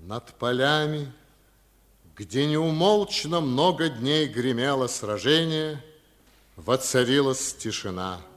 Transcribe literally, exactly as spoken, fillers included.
Над полями, где неумолчно много дней гремело сражение, воцарилась тишина.